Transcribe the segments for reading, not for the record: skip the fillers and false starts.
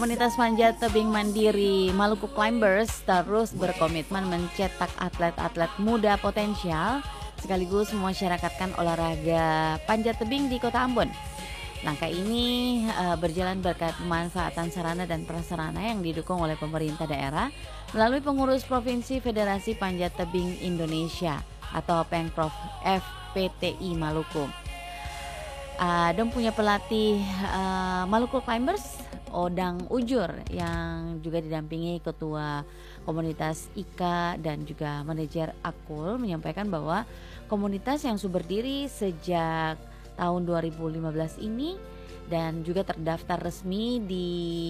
Komunitas panjat tebing mandiri Maluku Climbers terus berkomitmen mencetak atlet-atlet muda potensial sekaligus memasyarakatkan olahraga panjat tebing di Kota Ambon. Langkah ini berjalan berkat pemanfaatan sarana dan prasarana yang didukung oleh pemerintah daerah melalui pengurus Provinsi Federasi Panjat Tebing Indonesia atau Pemprov FPTI Maluku. Dong punya pelatih Maluku Climbers Odang Ujur yang juga didampingi ketua komunitas IKA dan juga manajer Akul menyampaikan bahwa komunitas yang sudah berdiri sejak tahun 2015 ini dan juga terdaftar resmi di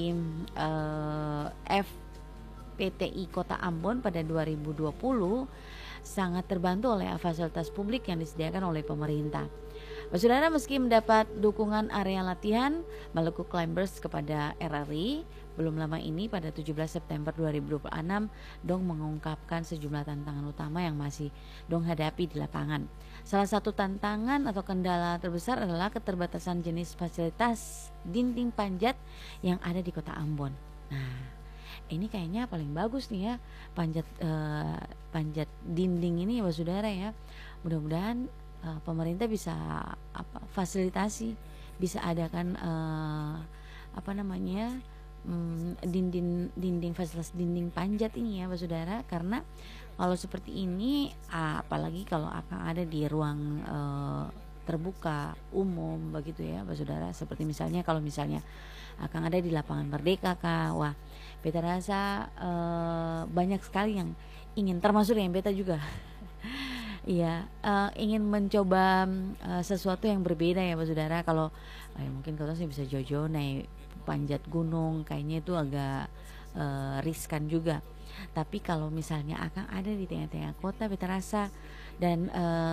FPTI Kota Ambon pada 2020 sangat terbantu oleh fasilitas publik yang disediakan oleh pemerintah. Saudara, meski mendapat dukungan area latihan Maluku Climbers kepada RRI, belum lama ini pada 17 September 2026 Dong mengungkapkan sejumlah tantangan utama yang masih Dong hadapi di lapangan. Salah satu tantangan atau kendala terbesar adalah keterbatasan jenis fasilitas dinding panjat yang ada di Kota Ambon. Nah, ini kayaknya paling bagus nih ya panjat dinding ini ya saudara ya. Mudah-mudahan pemerintah bisa fasilitasi, bisa adakan dinding fasilitas dinding panjat ini ya saudara, karena kalau seperti ini apalagi kalau akan ada di ruang terbuka umum begitu ya saudara, seperti misalnya kalau misalnya akan ada di lapangan Merdeka kah, wah beta rasa banyak sekali yang ingin, termasuk yang beta juga iya, ingin mencoba sesuatu yang berbeda ya saudara. Kalau mungkin kalau saya bisa jauh-jauh naik panjat gunung, kayaknya itu agak riskan juga. Tapi kalau misalnya akan ada di tengah-tengah kota, beta rasa dan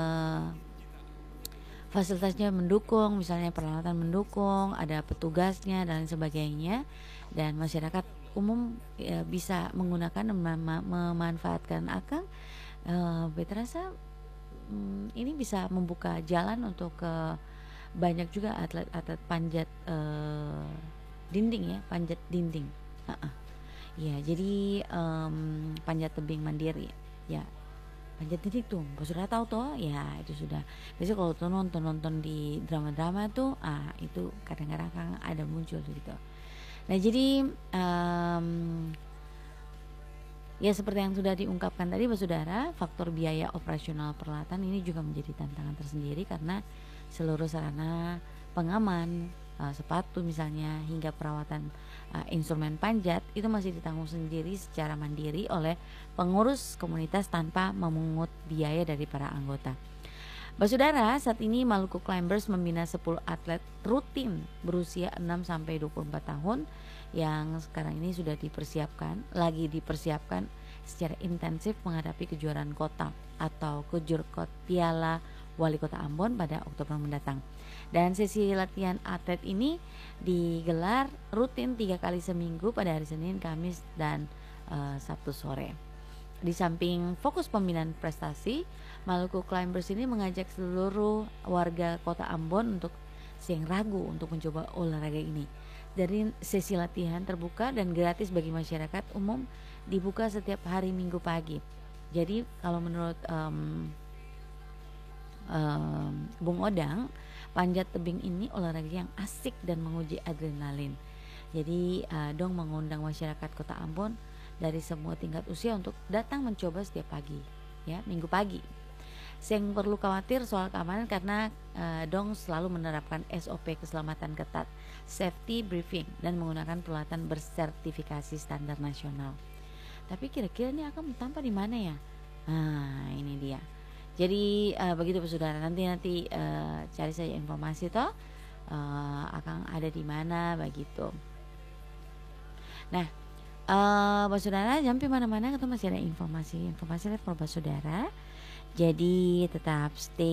fasilitasnya mendukung, misalnya peralatan mendukung, ada petugasnya dan sebagainya, dan masyarakat umum bisa menggunakan dan memanfaatkan akan, beta rasa ini bisa membuka jalan untuk banyak juga atlet-atlet panjat dinding ya, panjat dinding. Ya, jadi panjat tebing mandiri ya. Panjat dinding tuh, sudah tahu toh? Ya, itu sudah. Biasanya kalau tuh nonton di drama-drama tuh, itu kadang-kadang kan ada muncul gitu. Nah, jadi ya seperti yang sudah diungkapkan tadi saudara, faktor biaya operasional peralatan ini juga menjadi tantangan tersendiri karena seluruh sarana pengaman, sepatu misalnya hingga perawatan instrumen panjat itu masih ditanggung sendiri secara mandiri oleh pengurus komunitas tanpa memungut biaya dari para anggota. Saudara, saat ini Maluku Climbers membina 10 atlet rutin berusia 6 sampai 24 tahun yang sekarang ini sudah lagi dipersiapkan secara intensif menghadapi kejuaraan kota atau Kejurkot Piala Wali Kota Ambon pada Oktober mendatang. Dan sesi latihan atlet ini digelar rutin 3 kali seminggu pada hari Senin, Kamis, dan Sabtu sore. Di samping fokus pembinaan prestasi, Maluku Climbers ini mengajak seluruh warga Kota Ambon untuk yang ragu untuk mencoba olahraga ini. Dari sesi latihan terbuka dan gratis bagi masyarakat umum dibuka setiap hari Minggu pagi. Jadi kalau menurut Bung Odang, panjat tebing ini olahraga yang asik dan menguji adrenalin. Jadi Dong mengundang masyarakat Kota Ambon dari semua tingkat usia untuk datang mencoba setiap pagi ya, Minggu pagi. Yang perlu khawatir soal keamanan karena Dong selalu menerapkan SOP keselamatan ketat, safety briefing, dan menggunakan peralatan bersertifikasi standar nasional. Tapi kira-kira ini akan tampil di mana ya? Nah, ini dia. Jadi begitu saudara, nanti cari saja informasi toh akan ada di mana begitu. Nah, saudara jangan pergi mana-mana, kita masih ada informasi lihat saudara. Jadi tetap stay